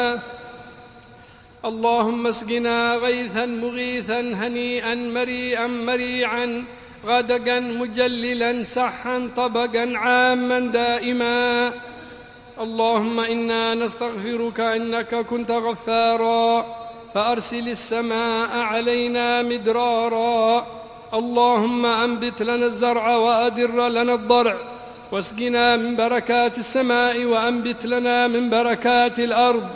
اللهم اسقنا غيثا مغيثا هنيئا مريئا مريعا غدقا مجللا سحا طبقا عاما دائما. اللهم إنا نستغفرك إنك كنت غفارا فأرسل السماء علينا مدرارا. اللهم أنبت لنا الزرع وأدر لنا الضرع واسقنا من بركات السماء وأنبت لنا من بركات الأرض